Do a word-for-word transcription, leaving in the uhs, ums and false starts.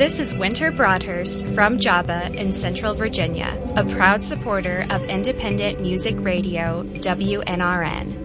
This is Winter Broadhurst from Java in Central Virginia, a proud supporter of independent music radio W N R N.